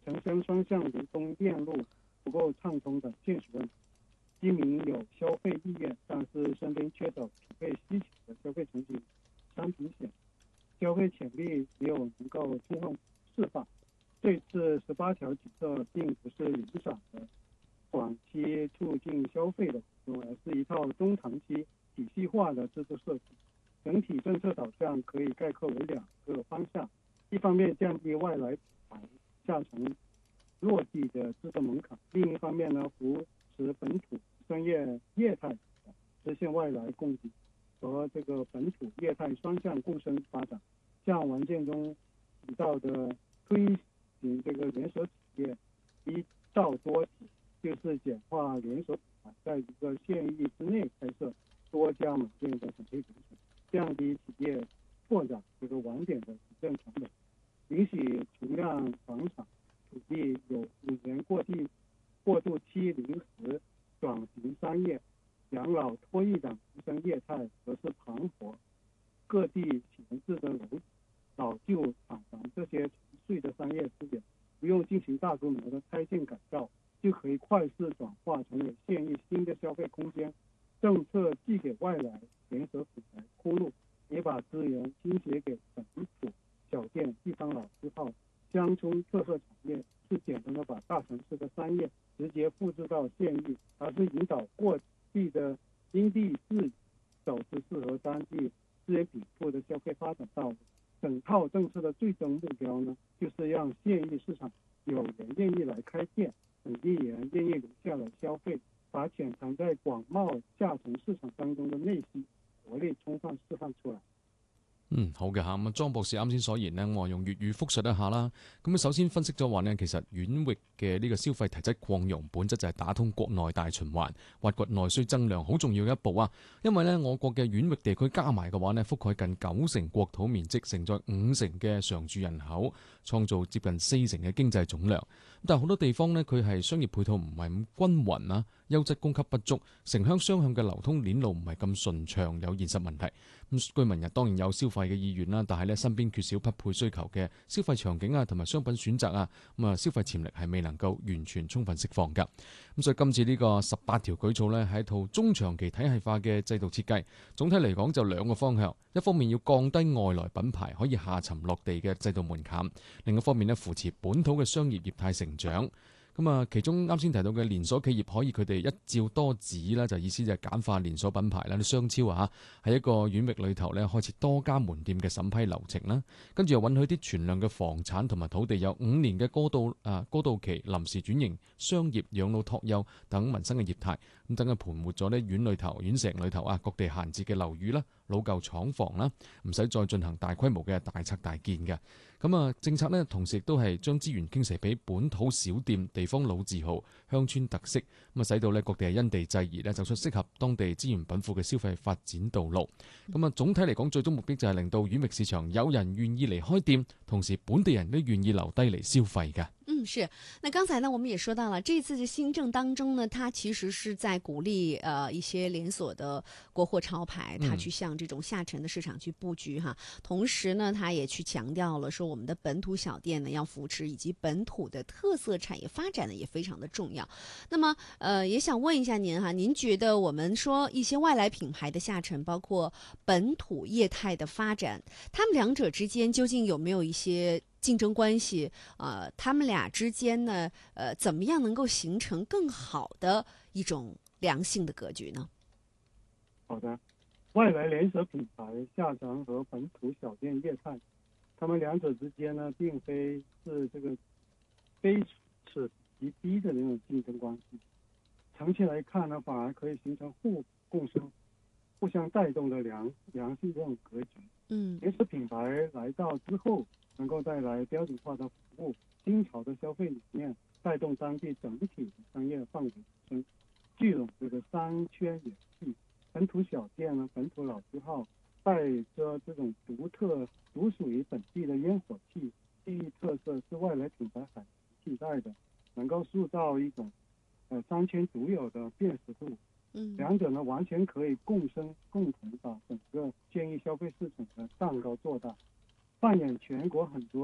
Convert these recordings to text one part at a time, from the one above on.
城乡双向流通链路不够畅通的现实问题。居民有消费意愿，但是身边缺少匹配需求的消费场景商品险，消费潜力没有能够充分释放。这次18条举措并不是零散的短期促进消费的活动，而是一套中长期体系化的制度设计。整体政策导向可以概括为2个方向：一方面降低外来品牌下沉落地的制度门槛；另一方面呢，扶持本土商业业态实现外来供给和这个本土业态双向共生发展。像文件中提到的推行这个连锁企业一到多体，就是简化连锁品牌在一个县域之内开设多家门店的审批流程，降低企业拓展这个网点的行政成本，允许存量房产土地有5年过渡期临时转型商业、养老、托育等提升业态，则是盘活各地闲置的老旧厂房这些沉睡的商业资源，不用进行大规模的拆建改造，就可以快速转化成为县域新的消费空间。政策既给外来连锁品牌铺路，也把资源倾斜给本土小店、地方老字号、乡村特色产业，是简单的把大城市的商业直接复制到县域，而是引导各地的因地制宜，走出适合当地资源禀赋的消费发展道路。整套政策的最终目标呢，就是让县域市场有人愿意来开店，本地人愿意留下来消费，把潜藏在广袤下沉市場當中嘅內需活力充分釋放出來。 好嘅嚇，咁莊博士啱先所言呢，我用粵語複述一下啦。咁首先分析咗話呢，其實縣域嘅呢個消費體質擴容，本質就係打通國內大循環，挖掘內需增量，好重要嘅一步啊！因為呢，我國嘅縣域地區加埋嘅話呢，覆蓋近90%國土面積，承載50%嘅常住人口，創造接近40%嘅經濟總量。但係好多地方呢，佢係商業配套唔係咁均勻啊，優質供給不足，城鄉雙向嘅流通鏈路唔係咁順暢，有現實問題。咁居民當然有消費嘅意願啦，但係咧身邊缺少匹配需求嘅消費場景啊，同埋商品選擇啊，消費潛力係未能夠完全充分釋放㗎。咁所以今次呢個18條舉措呢，係一套中長期體系化嘅制度設計。總體嚟講就2個方向，一方面要降低外來品牌可以下沉落地嘅制度門檻，另一方面呢，扶持本土嘅商業業態成長。其中啱先提到嘅連鎖企業可以佢哋一照多指啦，就意思就係簡化連鎖品牌啦，啲商超啊，喺一個縣域裏頭咧開設多家門店嘅審批流程啦，跟住又允許啲存量嘅房產同埋土地有5年嘅過渡期臨時轉型商業、養老托幼等民生嘅業態，咁等佢盤活咗呢縣裏頭、縣城裏頭啊各地閒置嘅樓宇啦、老舊廠房啦，唔使再進行大規模嘅大拆大建嘅。政策呢，同時亦都係將資源傾斜俾本土小店、地方老字號、鄉村特色，使到呢各地係因地制宜咧，走出適合當地資源稟賦嘅消費發展道路。總體嚟講，最終目的就係令到縣域市場有人願意嚟開店，同時本地人都願意留低嚟消費嘅。 是。那剛才呢，我們也說到了，這次的新政當中呢，它其實是在鼓勵一些連鎖的國貨潮牌，它去向這種下沉的市場去布局哈。同時呢，它也去強調了說，我們的本土小店呢要扶持，以及本土的特色產業發展呢也非常的重要。那麼也想問一下您哈，您覺得我們說一些外來品牌的下沉，包括本土業態的發展，他們兩者之間究竟有沒有一些競爭關係？他們倆之間呢，怎麼樣能夠形成更好的一種良性的格局呢？ 好的，外來連鎖品牌下沉和本土小店業態，他們兩者之間呢，並非是這個非此即彼的那種競爭關係。長期來看呢，反而可以形成互共生、互相帶動的良性這種格局。連鎖品牌來到之後，能夠帶來標準化的服務、新潮的消費理念，帶動當地整體的商業範圍提升，聚攏這個商圈元氣。本土小店呢，本土老字號，帶着這種獨屬於本地的煙火氣、地域特色，是外來品牌很難替代的，能夠塑造一種商圈獨有的辨識度。兩者呢完全可以共生共同把整個縣域消費市場的蛋糕做大，扮演全國很多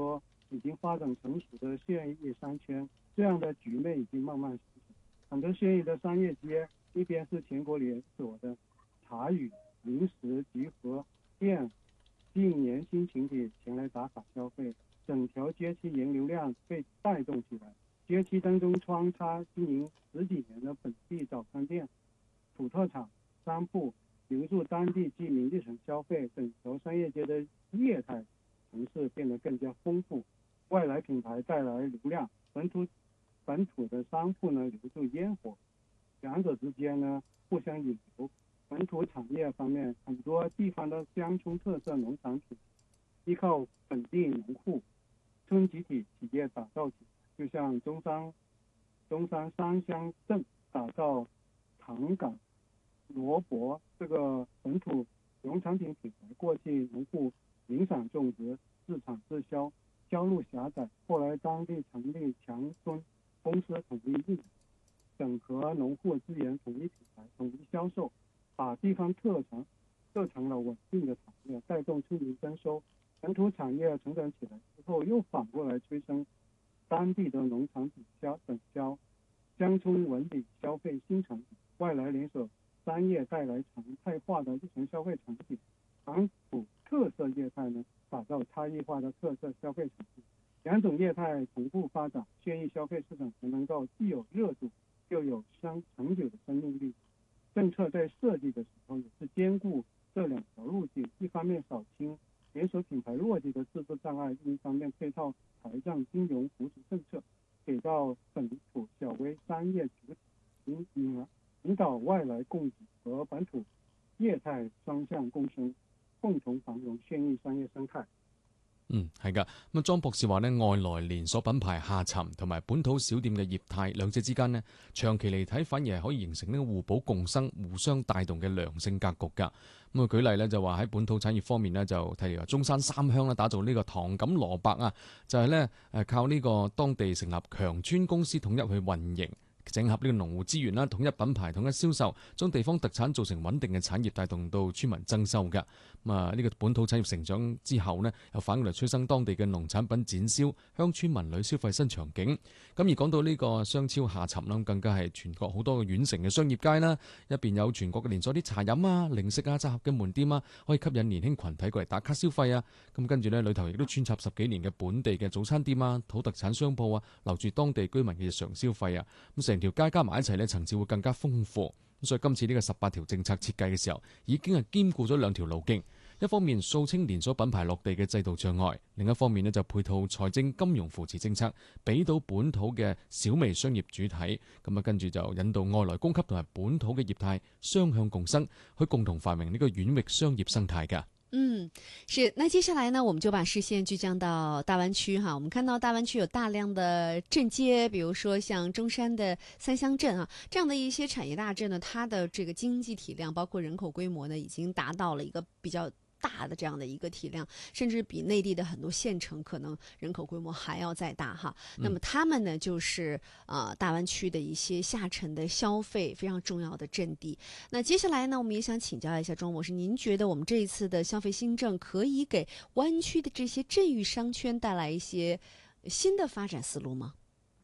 已经发展成熟的县域商圈，这样的局面已经慢慢形成。很多县域的商业街，一边是全国连锁的茶语、零食集合店，吸引年轻群体前来打卡消费，整条街区人流量被带动起来。街区当中穿插经营十几年的本地早餐店、土特产商铺，留住当地居民日常消费，整条商业街的业态城市变得更加丰富。外来品牌带来流量，本土的商铺呢留住烟火，两者之间呢互相引流。本土产业方面，很多地方的乡村特色农产品依靠本地农户、村集体企业打造起来，就像中山三乡镇打造糖杆、萝卜这个本土农产品品牌。过去农户零散种植，自产自销，销路狭窄，后来当地成立强村公司，统一运营，整合农户资源，统一品牌，统一销售，把地方特成了稳定的产业，带动村民增收。本土产业成长起来之后，又反过来催生当地的农产品等销，乡村文旅消费新产品，外来连锁商业带来常态化的日常消费场景。本土特色业态呢，打造差异化的特色消费场景。两种业态同步发展，县域消费市场才能够既有热度，又有长久的生命力。政策在设计的时候也是兼顾这两条路径，一方面扫清连锁品牌落地的制度障碍，另一方面配套财政金融扶持政策，给到本土小微商业主体引导外来供给和本土業態雙向共生，共同繁榮縣域商業生態。 係㗎。咁莊博士話呢，外來連鎖品牌下沉同埋本土小店嘅業態兩者之間呢，長期嚟睇反而係可以形成呢個互補共生、互相帶動嘅良性格局㗎。咁啊舉例呢，就話喺本土產業方面呢，就提如話中山三鄉啦，打造呢個糖錦蘿蔔啊，就係呢靠呢個當地成立強村公司統一去運營。整合呢個農戶資源啦，統一品牌、統一銷售，將地方特產做成穩定嘅產業，帶動到村民增收㗎。咁啊，呢個本土產業成長之後呢，又反過嚟催生當地嘅農產品展銷，鄉村民旅消費新場景。咁而講到呢個商超下沉啦，更加係全國好多嘅縣城嘅商業街啦，一邊有全國嘅連鎖啲茶飲啊、零食啊、集合嘅門店啊，可以吸引年輕群體過嚟打卡消費啊。咁跟住呢，裏頭亦都穿插10幾年嘅本地嘅早餐店啊、土特產商鋪啊，留住當地居民嘅日常消費啊。咁成條街加埋一齊呢，層次會更加豐富。所以今次呢個18條政策設計嘅時候，已經係兼顧咗兩條路徑。一方面掃清連鎖品牌落地嘅制度障礙，另一方面呢就配套財政金融扶持政策，俾到本土嘅小微商業主體，咁啊跟住就引導外來供給同埋本土嘅業態雙向共生，去共同繁榮呢個縣域商業生態㗎。 是。那接下來呢，我們就把視線聚焦到大灣區哈。我們看到大灣區有大量的鎮街，比如說像中山的三鄉鎮啊，這樣的一些產業大鎮呢，它的這個經濟體量包括人口規模呢，已經達到了一個比較大的這樣的一個體量，甚至比內地的很多縣城可能人口規模還要再大哈。那麼他們呢，就是大灣區的一些下沉的消費非常重要的陣地。那接下來呢，我們也想請教一下莊博士，您覺得我們這一次的消費新政可以給灣區的這些鎮域商圈帶來一些新的發展思路嗎？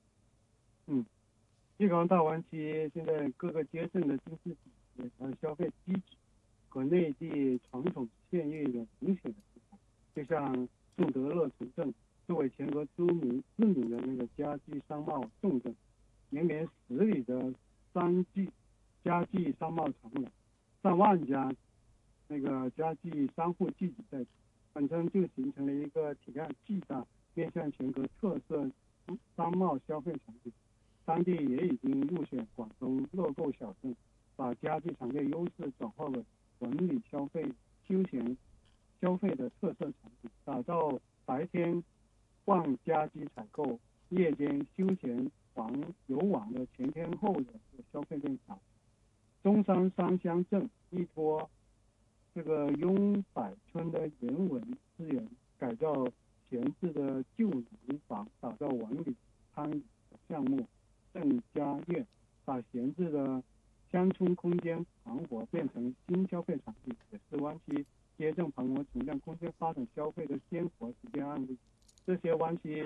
粵港大灣區現在各個街鎮的經濟體系和消費機制和內地傳統縣域有明顯的不同。就像順德樂城鎮作為全國知名的那個家居商貿重鎮，連綿10里的家具商貿長廊，上萬家那個家具商戶聚集在此，本身就形成了一個體量巨大、面向全國特色商貿消費場景。當地也已經入選廣東樂購小鎮，把家具產業優勢轉化為文旅消費、休閒消費的特色場景，打造白天逛家居採購、夜間休閒遊玩的全天候的消費鏈條。中山三鄉鎮依託這個雍柏村的人文資源，改造閒置的舊農房，打造文旅餐飲的項目。鎮家苑把閒置的鄉村空間盤活變成新消費場景，也是灣區街鎮盤活存量空間發展消費的鮮活實踐案例。這些灣區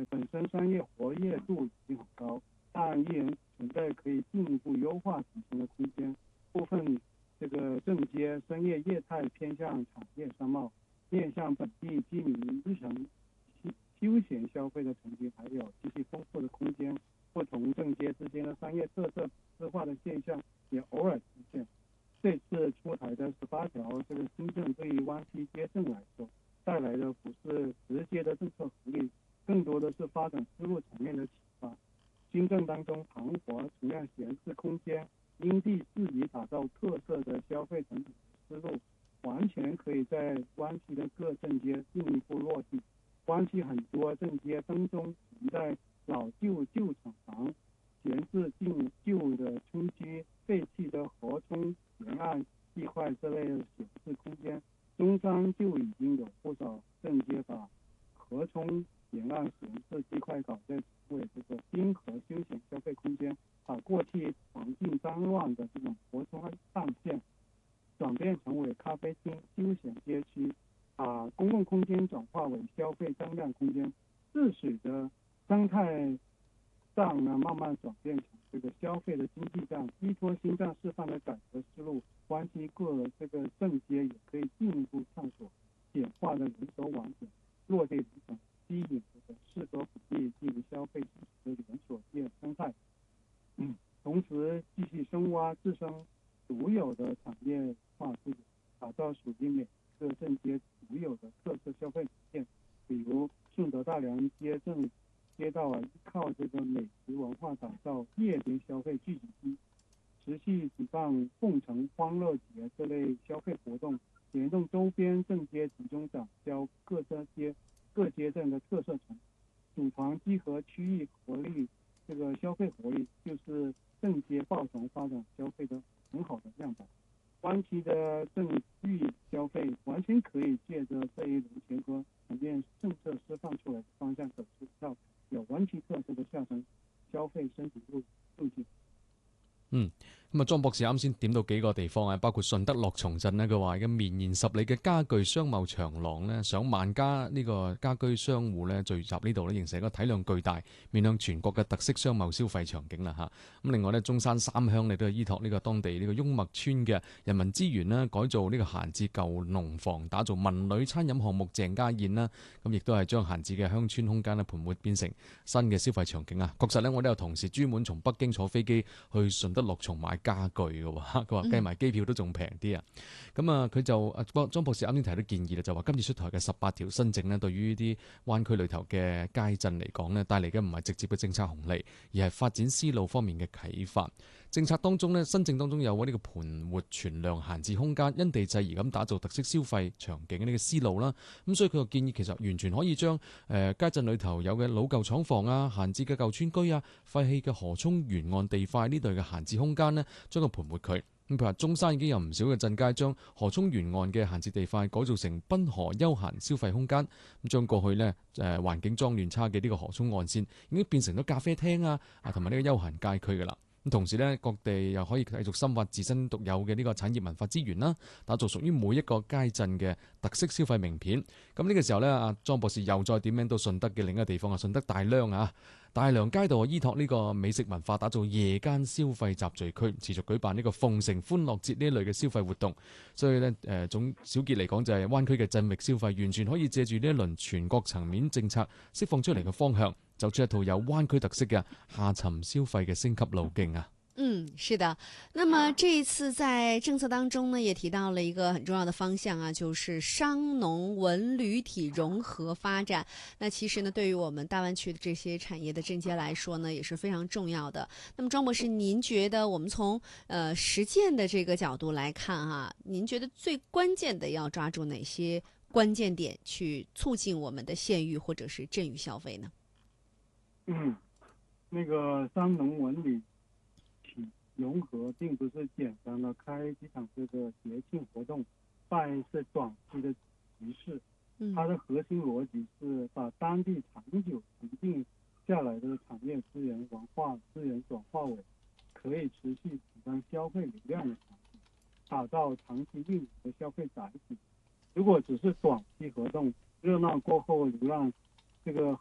本身商业活跃度已经很高，但依然存在可以进一步优化提升的空间。部分这个正街商业业态偏向产业商贸，面向本地居民日常休闲消费的层级还有极其丰富的空间。不同正街之间的商业特色之化的现象也偶尔出现。这次出台的18条这个新政，对于湾区街镇来说，带来的不是直接的政策福利，更多的是发展思路层面的启发。新政当中盘活同样闲置空间，因地制宜打造特色的消费产品思路，完全可以在湾区的各正街进一步落地。湾区很多正街当中存在老旧厂房、闲置旧的村居、废弃的河涌沿岸地块之类的闲置空间，中山就已经有不少正街把河涌沿岸闲置地块搞在成为这个滨河休闲消费空间，把过去环境脏乱的这种河涌岸线转变成为咖啡厅、休闲街区，把公共空间转化为消费张量空间，自使得生态上呢慢慢转变成这个消费的经济站，依托新站示范的改革思路，湾区各这个正街也可以进一步探索简化的人手网点，落地流程，吸引这个适合本地进行消费支持的连锁业生态。同时继续深挖自身独有的产业化资源，打造属于每个正街独有的特色消费体验。比如顺德大良街镇街道依靠这个美食文化打造夜间消费聚集地，持续举办凤城欢乐节这类消费活动，联动周边正街集中展销各街镇的特色产品，组团集合区域活力，这个消费活力就是正街抱团发展消费的很好的样板。湾区的正域消费完全可以借着这一轮结合层面政策释放出来的方向，走出一条有灣區特色嘅下層消費升級路徑。 咁啊，莊博士啱先點到幾個地方啊，包括順德樂松鎮呢，佢話嘅綿延10里嘅家具商貿長廊呢，上萬家呢個家居商戶呢聚集呢度呢，形成一個體量巨大、面向全國嘅特色商貿消費場景啦嚇。咁另外呢，中山三鄉亦都係依託呢個當地呢個雍麥村嘅人民資源啦，改造呢個閒置舊農房，打造文旅餐飲項目鄭家宴啦。咁亦都係將閒置嘅鄉村空間呢盤活變成新嘅消費場景啊。確實呢，我都有同事專門從北京坐飛機去順德樂松買家具嘅喎，佢話計埋機票都仲平啲啊。咁啊，佢就莊博士啱先提到建議啦，就話今次出台嘅18條新政呢，對於呢啲灣區裏頭嘅街鎮嚟講呢，帶嚟嘅唔係直接嘅政策紅利，而係發展思路方面嘅啟發。政策當中呢，新政當中有呢個盤活存量閒置空間，因地制宜咁打造特色消費場景呢個思路啦。咁所以佢個建議其實完全可以將街鎮裏頭有嘅老舊廠房啊、閒置嘅舊村居啊、廢棄嘅河涌沿岸地塊呢類嘅閒置空間呢，將個盤活佢。咁譬如話中山已經有唔少嘅鎮街將河涌沿岸嘅閒置地塊改造成濱河休閒消費空間，咁將過去呢環境髒亂差嘅呢個河涌岸線已經變成咗咖啡廳啊同埋呢個休閒街區㗎啦。咁同時呢，各地又可以繼續深化自身獨有嘅呢個產業文化資源啦，打造屬於每一個街鎮嘅特色消費名片。咁呢個時候呢，阿莊博士又再點名到順德嘅另一個地方啊，順德大良啊。大良街道依託呢個美食文化，打造夜間消費集聚區，持續舉辦呢個鳳城歡樂節呢一類嘅消費活動。所以呢，總小結嚟講就係灣區嘅鎮域消費，完全可以借住呢一輪全國層面政策釋放出嚟嘅方向，走出一套有灣區特色嘅下沉消費嘅升級路徑啊！ 是的。那麼這一次在政策當中呢，也提到了一個很重要的方向啊，就是商農文旅體融合發展。那其實呢，對於我們大灣區的這些產業的鎮街來說呢，也是非常重要的。那麼莊博士，您覺得我們從實踐的這個角度來看啊，您覺得最關鍵的要抓住哪些關鍵點去促進我們的縣域或者是鎮域消費呢？ 那個商農文旅融合並不是簡單的開幾場這個節慶活動，辦一次短期的集市。它的核心邏輯是把當地長久沉澱下來的產業資源、文化資源轉化為可以持續提升消費流量的產品，打造長期運營的消費載體。如果只是短期活動，熱鬧過後流浪，這個很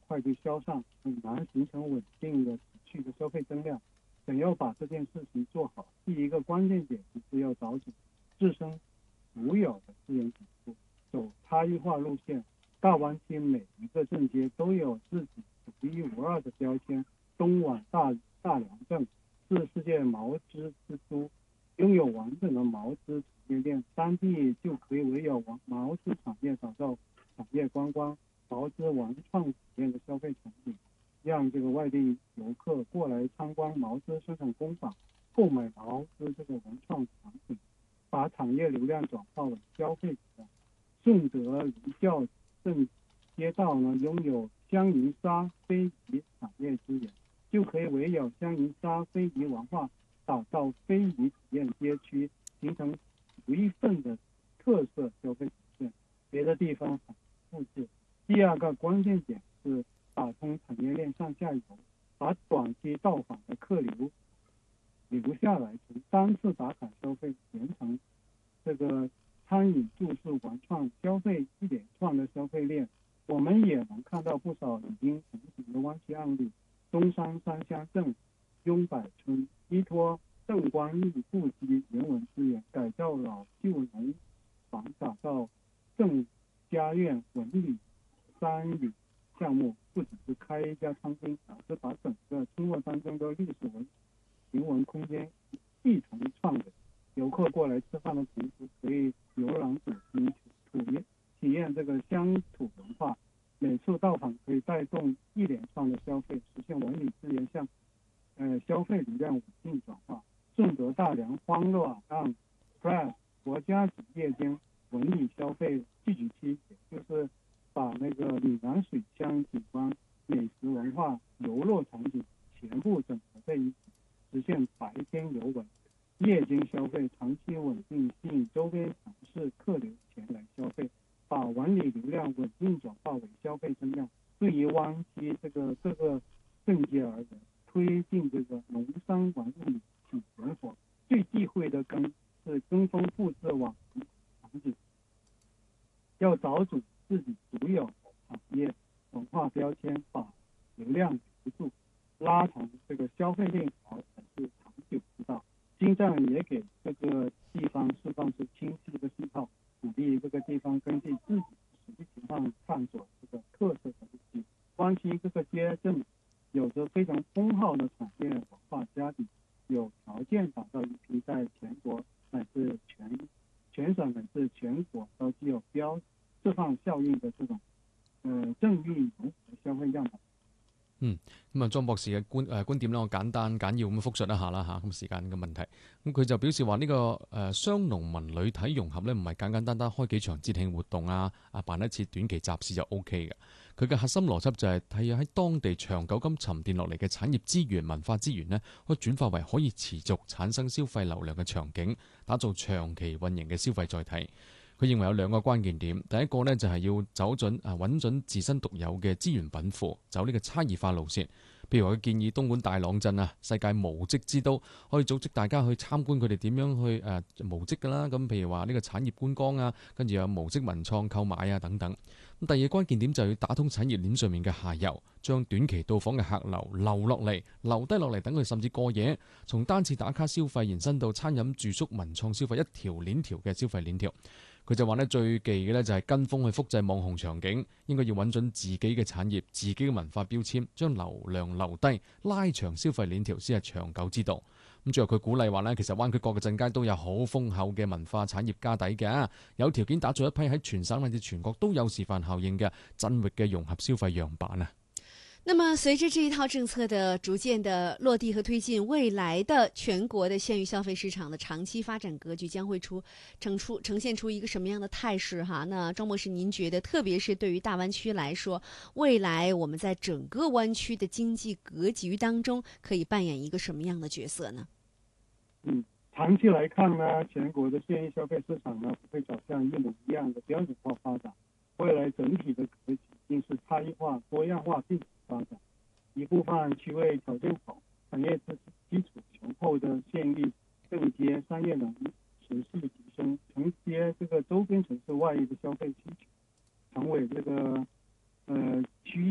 快就消散，很难形成稳定的持续的消费增量。想要把这件事情做好，第一个关键点就是要找准自身独有的资源禀赋，走差异化路线。大湾区每一个镇街都有自己独一无二的标签，东莞大良镇是世界毛织之都，拥有完整的毛织产业链，当地就可以围绕毛织产业打造产业观光、毛织文创体验的消费场景，让这个外地游客过来参观毛织生产工坊，购买毛织这个文创产品，把产业流量转化为消费质量。顺德离教镇街道呢，拥有香银纱非遗产业资源，就可以围绕香银纱非遗文化打造非遗体验街区，形成独一份的特色消费体验，别的地方很复制。第二个关键点是打通产业链上下游，把短期到访的客流留下来，从单次打卡消费延长这个餐饮、住宿、文创消费一连串的消费链。我们也能看到不少已经成型的湾区案例，中山三乡镇雍柏村依托邓光义故居人文资源，改造老旧农房，打造郑家苑文旅山旅项目，不只是开一家餐厅，而是把整个村落当中的历史人文空间一同创美。游客过来吃饭的同时，可以游览主题体验这个乡土文化，每次到访可以带动一连串的消费，实现文旅资源向消费流量稳定转化。顺德大良欢乐岸 Press 国家级夜间文旅消费聚集区，也就是把那个岭南水乡景观、美食文化、游乐场景全部整合在一起，实现白天游玩、夜间消费，长期稳定，吸引周边城市客流前来消费，把文旅流量稳定转化为消费增量。对于湾区这个各个镇街而言，推进这个农商文旅体连锁，最忌讳的是跟风复制网红场景，要找准自己独有的产业文化标签，把流量留住，拉长这个消费链条才是长久之道。新政也给这个地方释放出清晰的信号，鼓励这个地方根据自己实际情况探索这个特色的路径。湾区各个街镇有着非常丰厚的产业文化家底，有条件打造一批在全国乃至全省乃至全国都具有释放效应的这种正域融合消費樣板。 咁啊，莊博士嘅觀點咧，我簡單簡要咁複述一下啦嚇。咁時間嘅問題，咁佢就表示話呢個商農民旅體融合咧，唔係簡簡單單開幾場節慶活動辦一次短期集市就 O K 嘅。佢嘅核心邏輯就係睇喺當地長久咁沉澱落嚟嘅產業資源、文化資源呢，可以轉化為可以持續產生消費流量嘅場景，打造長期運營嘅消費載體。佢認為有兩個關鍵點，第一個呢，就係要揾準自身獨有嘅資源稟賦，走呢個差異化路線。譬如話佢建議東莞大朗鎮世界無職之都，可以組織大家去參觀佢哋點樣去無職㗎啦。咁譬如話呢個產業觀光跟住有無職文創購買等等。咁第二個關鍵點就係要打通產業鏈上面嘅下游，將短期到訪嘅客流留落嚟，留低落嚟，等佢甚至過夜，從單次打卡消費延伸到餐飲住宿文創消費，一條鏈條嘅消費鏈條。佢就話呢，最忌嘅呢就係跟風去複製網紅場景，應該要揾準自己嘅產業、自己嘅文化標籤，將流量留低，拉長消費鏈條先係長久之道。咁最後佢鼓勵話呢，其實灣區各個鎮街都有好豐厚嘅文化產業家底嘅，有條件打造一批喺全省乃至全國都有示範效應嘅鎮域嘅融合消費樣板啊！ 那麼隨着這一套政策的逐漸的落地和推進，未來的全國的縣域消費市場的長期發展格局將會呈現出一個什麼樣的態勢哈？那莊博士您覺得，特別是對於大灣區來說，未來我們在整個灣區的經濟格局當中可以扮演一個什麼樣的角色呢？ 長期來看呢，全國的縣域消費市場呢不會走向一模一樣的標準化發展，未來整體的格局應是差異化、多樣化並發展。一部分區位條件好、產業基礎雄厚的縣域鎮街商業能力持續提升，承接這個周邊城市外溢的消費需求，成為這個區域消費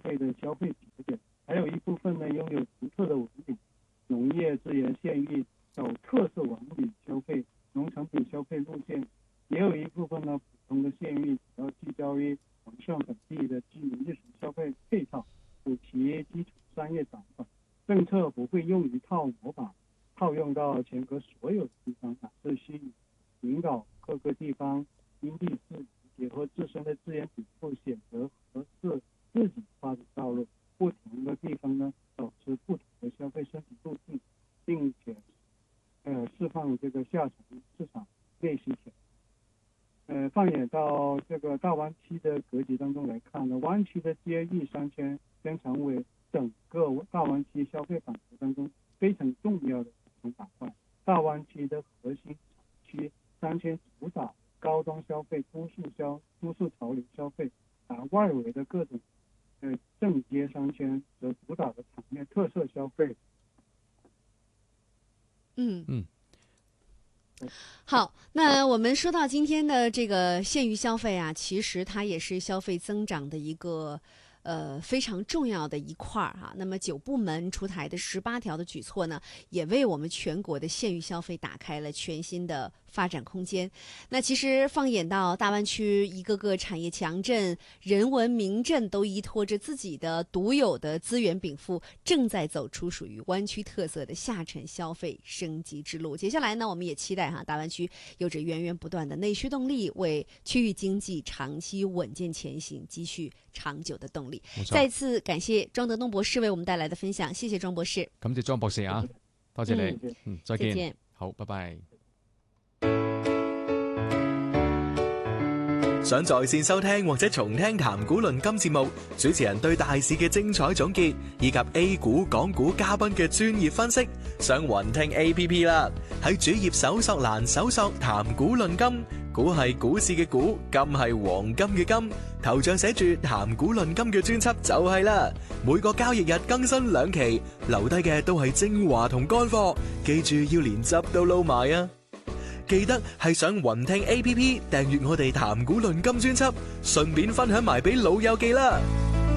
费的消费节点，还有一部分呢拥有独特的文笔，农业资源县域走特色文笔消费、农产品消费路线，也有一部分呢普通的县域主要聚焦于完善本地的居民日常消费配套，补齐基础商业长板。政策不会用一套模板套用到全国所有地方，而是需引导各个地方因地制宜，结合自身的资源禀赋，选择合适自己发展道路。不同的地方呢，保持不同的消费升级路径，并且释放这个下沉市场内需权。放眼到这个大湾区的格局当中来看呢，湾区的街域商圈将成为整个大湾区消费板块当中非常重要的组成板块。大湾区的核心产区商圈主打高端消费、都市潮流消费，而外围的各种正街商圈则主打的场面特色消费。 好，那我们说到今天的这个县域消费啊，其实它也是消费增长的一个非常重要的一块哈。那么9部门出台的18条的举措呢，也为我们全国的县域消费打开了全新的发展空间。那其实放眼到大湾区一个个产业强镇、人文名镇，都依托着自己的独有的资源禀赋，正在走出属于湾区特色的下沉消费升级之路。接下来呢，我们也期待大湾区有着源源不断的内需动力，为区域经济长期稳健前行积蓄长久的动力。再次感谢莊德東博士為我們帶來的分享，謝謝莊博士。 感謝莊博士啊，多謝你，再見。 再見。 好，拜拜。 想在線收聽或者重聽談股論金節目，主持人對大市嘅精彩總結，以及 A 股、港股嘉賓嘅專業分析，上雲聽 APP 啦。喺主頁搜索欄搜索談股論金，股係股市嘅股，金係黃金嘅金，頭像寫住談股論金嘅專輯就係啦。每個交易日更新2期，留低嘅都係精華同乾貨，記住要連汁都撈埋啊！記得係上雲聽 APP 訂閱我哋談股論金專輯，順便分享埋俾老友記啦。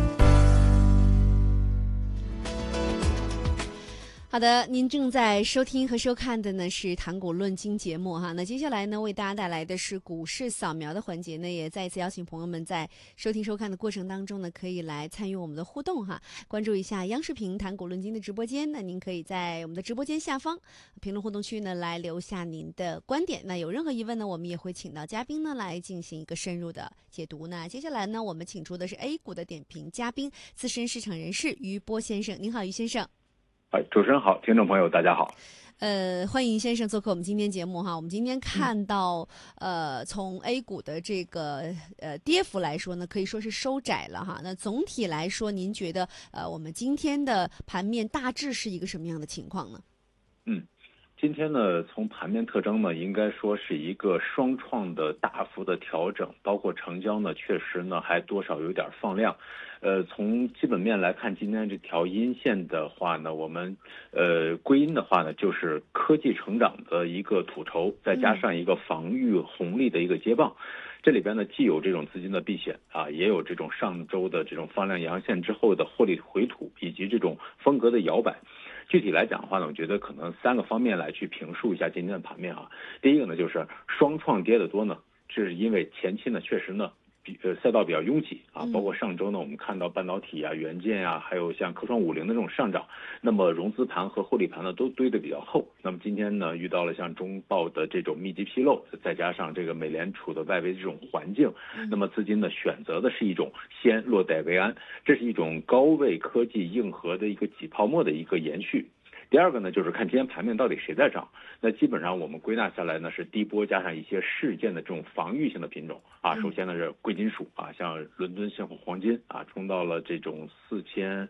好的，您正在收听和收看的呢是谈股论金节目哈。那接下来呢，为大家带来的是股市扫描的环节呢，也再一次邀请朋友们在收听收看的过程当中呢，可以来参与我们的互动哈。关注一下央视频谈股论金的直播间，那您可以在我们的直播间下方评论互动区呢来留下您的观点。那有任何疑问呢，我们也会请到嘉宾呢来进行一个深入的解读。那接下来呢，我们请出的是 A 股的点评嘉宾，资深市场人士于波先生。您好，于先生。 主持人好，听众朋友大家好。 欢迎先生做客我们今天节目哈。我们今天看到从 A 股的这个跌幅来说呢，可以说是收窄了哈。那总体来说，您觉得我们今天的盘面大致是一个什么样的情况呢？ 今天呢，从盘面特征呢，应该说是一个双创的大幅的调整，包括成交呢，确实呢还多少有点放量。从基本面来看，今天这条阴线的话呢，我们归因的话呢，就是科技成长的一个吐筹，再加上一个防御红利的一个接棒。这里边呢，既有这种资金的避险啊，也有这种上周的这种放量阳线之后的获利回吐，以及这种风格的摇摆。具体来讲的话呢，我觉得可能3个方面来去评述一下今天的盘面啊。第一个呢，就是双创跌得多呢，这是因为前期呢确实呢赛道比较拥挤啊，包括上周呢我们看到半导体啊、元件啊，还有像科创50的这种上涨，那么融资盘和获利盘呢都堆得比较厚。那么今天呢遇到了像中报的这种密集披露，再加上这个美联储的外围这种环境，那么资金呢选择的是一种先落袋为安，这是一种高位科技硬核的一个挤泡沫的一个延续。第二个呢，就是看今天盘面到底谁在涨。那基本上我们归纳下来呢，是低波加上一些事件的这种防御性的品种啊。首先呢是贵金属啊，像伦敦现货黄金啊，冲到了这种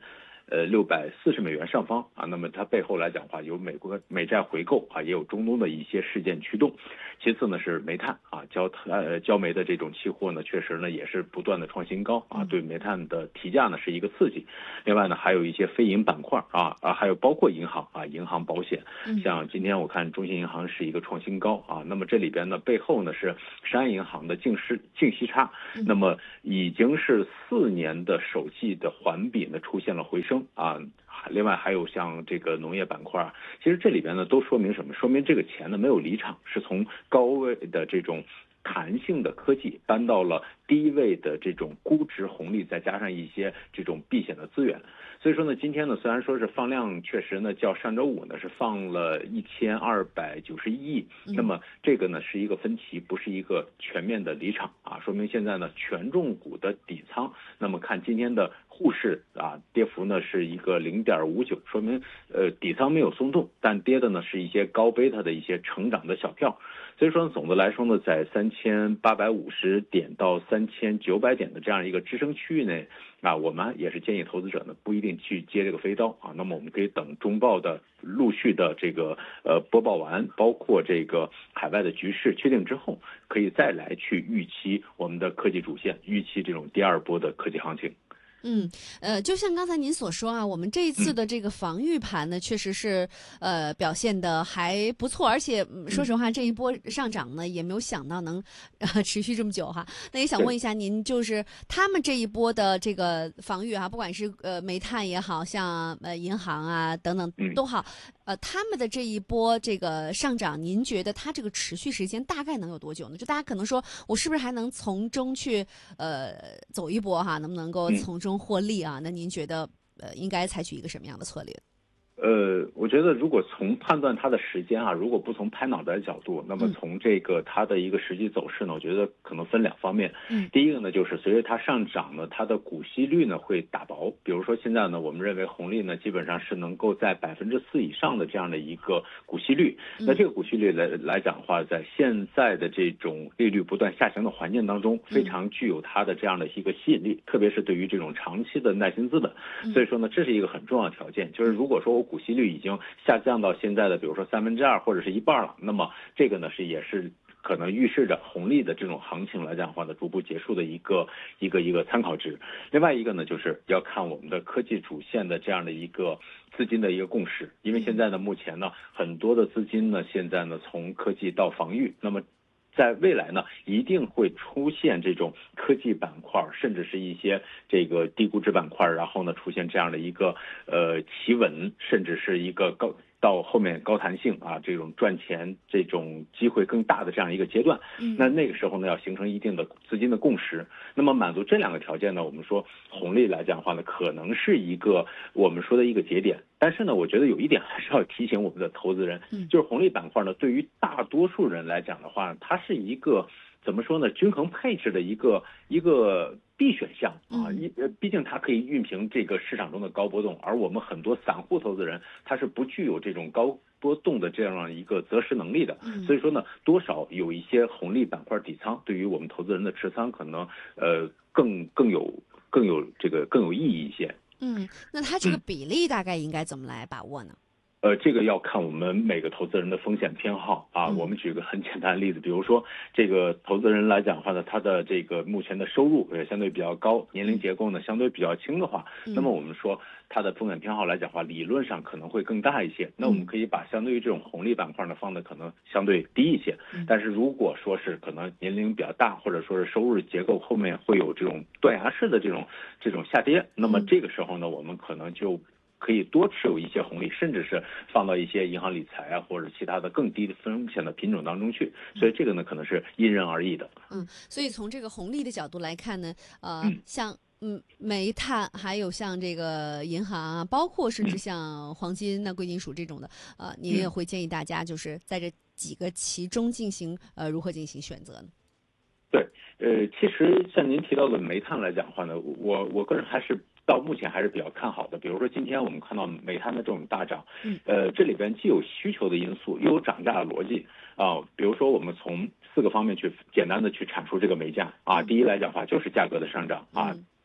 $640上方啊。那么它背后来讲的话，有美国美债回购啊，也有中东的一些事件驱动。其次呢是煤炭啊，焦煤的这种期货呢，确实呢也是不断的创新高啊，对煤炭的提价呢是一个刺激。另外呢还有一些非银板块还有包括银行啊，银行保险，像今天我看中信银行是一个创新高啊，那么这里边呢背后呢是商业银行的净息差，那么已经是4年的首季的环比呢出现了回升啊。另外还有像这个农业板块，其实这里边呢都说明什么？说明这个钱呢没有离场，是从高位的这种弹性的科技搬到了低位的这种估值红利，再加上一些这种避险的资源。所以说呢，今天呢虽然说是放量确实呢较上周五呢是放了1291亿，那么这个呢是一个分歧，不是一个全面的离场啊，说明现在呢权重股的底仓，那么看今天的沪市啊跌幅呢是一个0.59，说明底仓没有松动，但跌的呢是一些高贝塔的一些成长的小票。所以说总的来说呢，在3850点到3900点的这样一个支撑区域内啊，我们也是建议投资者呢不一定去接这个飞刀啊，那么我们可以等中报的陆续的这个播报完，包括这个海外的局势确定之后，可以再来去预期我们的科技主线，预期这种第二波的科技行情。 就像刚才您所说啊，我们这一次的这个防御盘呢，确实是表现的还不错，而且说实话，这一波上涨呢，也没有想到能持续这么久哈。那也想问一下您，就是他们这一波的这个防御哈，不管是煤炭也好像银行啊等等都好，他们的这一波这个上涨，您觉得它这个持续时间大概能有多久呢？就大家可能说我是不是还能从中去走一波哈，能不能够从中获利啊？那您觉得应该采取一个什么样的策略？ 我觉得如果从判断它的时间啊，如果不从拍脑袋的角度，那么从这个它的一个实际走势呢，我觉得可能分2方面。第一个呢，就是随着它上涨呢，它的股息率呢会打薄。比如说现在呢，我们认为红利呢基本上是能够在4%以上的这样的一个股息率。那这个股息率来讲的话，在现在的这种利率不断下行的环境当中，非常具有它的这样的一个吸引力，特别是对于这种长期的耐心资本。所以说呢，这是一个很重要的条件，就是如果说我股息率已经下降到现在的比如说2/3或者是1半了，那么这个呢也是可能预示着红利的这种行情来讲的话呢，逐步结束的一个参考值。另外一个呢，就是要看我们的科技主线的这样的一个资金的一个共识，因为现在呢，目前呢，很多的资金呢，现在呢从科技到防御，那么在未来呢，一定会出现这种科技板块，甚至是一些这个低估值板块，然后呢出现这样的一个企稳，甚至是一个到后面高弹性啊，这种赚钱这种机会更大的这样一个阶段。那个时候呢，要形成一定的资金的共识。那么满足这2个条件呢，我们说红利来讲的话呢，可能是一个我们说的一个节点。但是呢，我觉得有一点还是要提醒我们的投资人，就是红利板块呢，对于大多数人来讲的话，它是一个怎么说呢，均衡配置的一个B 选项啊，毕竟它可以熨平这个市场中的高波动，而我们很多散户投资人他是不具有这种高波动的这样一个择时能力的，所以说呢，多少有一些红利板块底仓，对于我们投资人的持仓可能更有意义一些。 那它这个比例大概应该怎么来把握呢？ 这个要看我们每个投资人的风险偏好啊。我们举个很简单的例子，比如说这个投资人来讲的话呢，他的这个目前的收入也相对比较高，年龄结构呢相对比较轻的话，那么我们说他的风险偏好来讲的话，理论上可能会更大一些。那我们可以把相对于这种红利板块呢放的可能相对低一些。但是如果说是可能年龄比较大，或者说是收入结构后面会有这种断崖式的这种下跌，那么这个时候呢，我们可能就可以多持有一些红利，甚至是放到一些银行理财啊，或者其他的更低的风险的品种当中去。所以这个呢，可能是因人而异的。 所以从这个红利的角度来看呢，像煤炭，还有像这个银行啊，包括甚至像黄金、贵金属这种的，您也会建议大家就是在这几个其中进行如何进行选择呢？ 对，其实像您提到的煤炭来讲的话呢，我个人还是到目前还是比较看好的。比如说今天我们看到煤炭的这种大涨，这里边既有需求的因素，又有涨价的逻辑啊。比如说我们从4个方面去简单的去阐述这个煤价啊。第一来讲的话就是价格的上涨啊。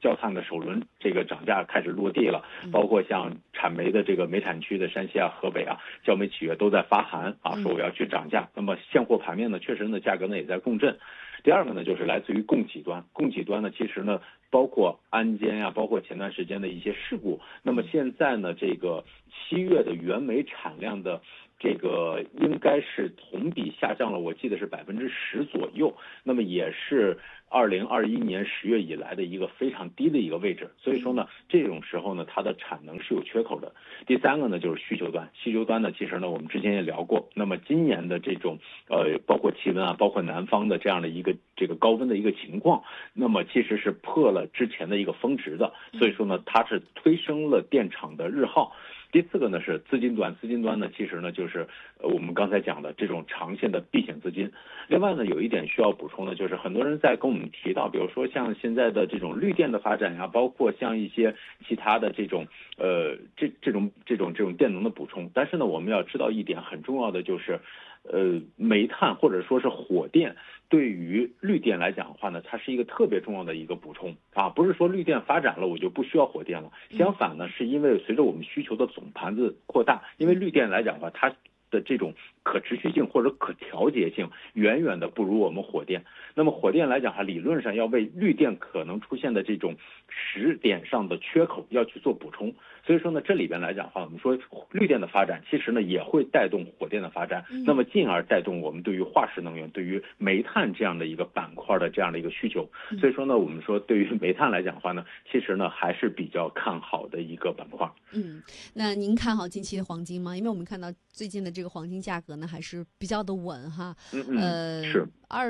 焦炭的首轮这个涨价开始落地了，包括像产煤的这个煤产区的山西啊、河北啊，焦煤企业都在发函啊，说我要去涨价。那么现货盘面呢，确实呢价格呢也在共振。第二个呢，就是来自于供给端，供给端呢，其实呢，包括安监呀，包括前段时间的一些事故。那么现在呢，这个7月的原煤产量的这个应该是同比下降了，我记得是10%左右，那么也是2021年10月以来的一个非常低的一个位置。所以说呢，这种时候呢，它的产能是有缺口的。第三个呢，就是需求端，需求端呢，其实呢，我们之前也聊过，那么今年的这种包括气温啊，包括南方的这样的一个这个高温的一个情况，那么其实是破了之前的一个峰值的，所以说呢，它是推升了电厂的日耗。第四个呢是资金端，资金端呢其实呢就是我们刚才讲的这种长线的避险资金。另外呢有一点需要补充的就是很多人在跟我们提到，比如说像现在的这种绿电的发展呀，包括像一些其他的这种这种电能的补充。但是呢我们要知道一点很重要的就是煤炭或者说是火电对于绿电来讲的话呢，它是一个特别重要的一个补充啊，不是说绿电发展了我就不需要火电了。相反呢，是因为随着我们需求的总盘子扩大，因为绿电来讲的话，它的这种可持续性或者可调节性远远的不如我们火电。那么火电来讲哈，理论上要为绿电可能出现的这种时点上的缺口要去做补充。所以说呢，这里边来讲的话，我们说绿电的发展其实呢也会带动火电的发展，那么进而带动我们对于化石能源、对于煤炭这样的一个板块的这样的一个需求。所以说呢，我们说对于煤炭来讲的话呢，其实呢还是比较看好的一个板块。 那您看好近期的黄金吗？因为我们看到最近的这个黄金价格呢还是比较的稳哈。 是。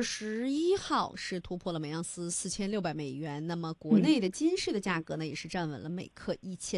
21号是突破了每盎司4600美元，那么国内的金市的价格呢也是站稳了每克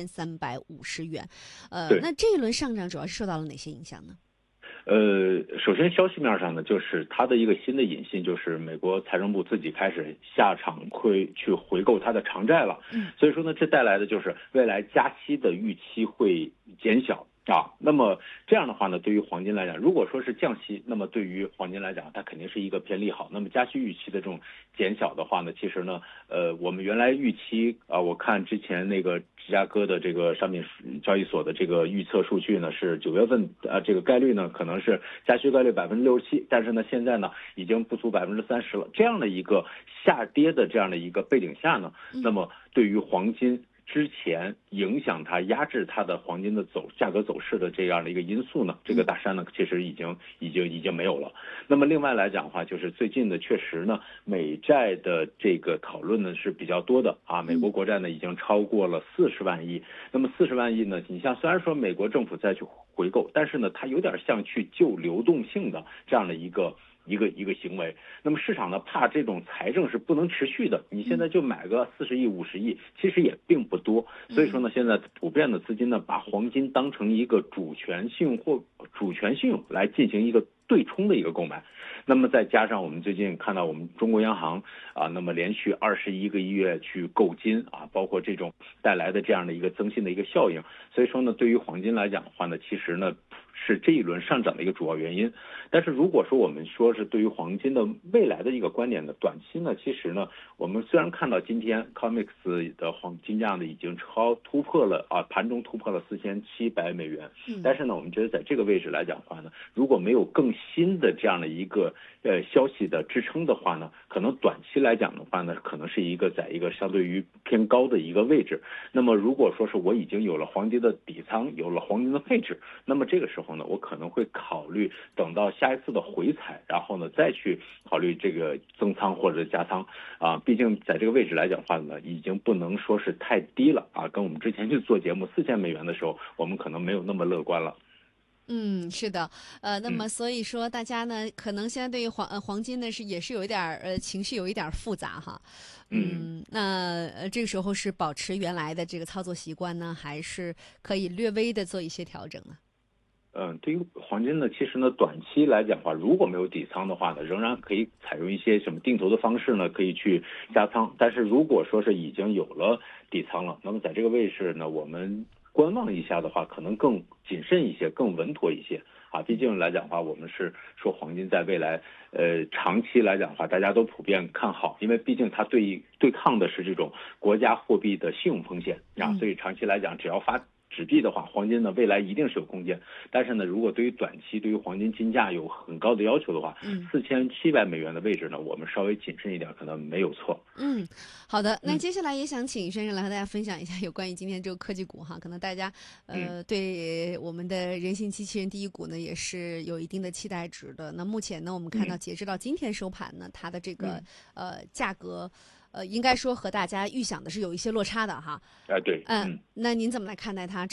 1350元。那这一轮上涨主要是受到了哪些影响呢？ 首先消息面上呢，就是它的一个新的引信，就是美国财政部自己开始下场去回购它的长债了。所以说呢，这带来的就是未来加息的预期会减小。那么这样的话呢，对于黄金来讲，如果说是降息，那么对于黄金来讲，它肯定是一个偏利好。那么加息预期的这种减小的话呢，其实呢，我们原来预期我看之前那个芝加哥的这个商品交易所的这个预测数据呢，是9月份这个概率呢可能是加息概率67%，但是呢现在呢已经不足30%了。这样的一个下跌的这样的一个背景下呢，那么对于黄金之前影响它压制它的黄金的价格走势的这样的一个因素呢，这个大山呢其实已经没有了。那么另外来讲的话，就是最近的确实呢，美债的这个讨论呢是比较多的美国国债呢已经超过了40万亿。那么40万亿呢，你像虽然说美国政府再去回购，但是呢它有点像去救流动性的这样的一个行为。那么市场呢怕这种财政是不能持续的，你现在就买个40亿50亿其实也并不多。所以说呢，现在普遍的资金呢把黄金当成一个主权信用来进行一个对冲的一个购买。那么再加上我们最近看到我们中国央行那么连续21个月去购金包括这种带来的这样的一个增信的一个效应。所以说呢，对于黄金来讲的话呢，其实呢是这一轮上涨的一个主要原因。但是如果说我们说是对于黄金的未来的一个观点的短期呢，其实呢，我们虽然看到今天 COMEX 的黄金价呢已经突破了盘中突破了4700美元，但是呢，我们觉得在这个位置来讲的话呢，如果没有更新的这样的一个消息的支撑的话呢，可能短期来讲的话呢，可能是在一个相对于偏高的一个位置。那么如果说是我已经有了黄金的底仓，有了黄金的配置，那么这个时候呢，我可能会考虑等到下一次的回踩，然后呢再去考虑这个增仓或者加仓毕竟在这个位置来讲的话呢，已经不能说是太低了跟我们之前去做节目4000美元的时候，我们可能没有那么乐观了。 是的，那么所以说大家呢，可能现在对于黄金呢也是有一点情绪有一点复杂哈。那这个时候是保持原来的这个操作习惯呢，还是可以略微的做一些调整呢？ 对于黄金呢，其实呢，短期来讲的话，如果没有底仓的话呢，仍然可以采用一些什么定投的方式呢，可以去加仓。但是如果说是已经有了底仓了，那么在这个位置呢，我们观望一下的话，可能更谨慎一些，更稳妥一些啊。毕竟来讲的话，我们是说黄金在未来长期来讲的话，大家都普遍看好，因为毕竟它对抗的是这种国家货币的信用风险啊，所以长期来讲，只要发纸币的话，黄金呢未来一定是有空间。但是呢，如果对于短期对于黄金金价有很高的要求的话，4700美元的位置呢，我们稍微谨慎一点，可能没有错。 好的，那接下来也想请先生来和大家分享一下有关于今天这个科技股哈，可能大家对我们的人形机器人第一股呢也是有一定的期待值的。那目前呢，我们看到截止到今天收盘呢，它的这个价格。应该说和大家预想的是有一些落差的哈。 对。 那您怎么来看待它？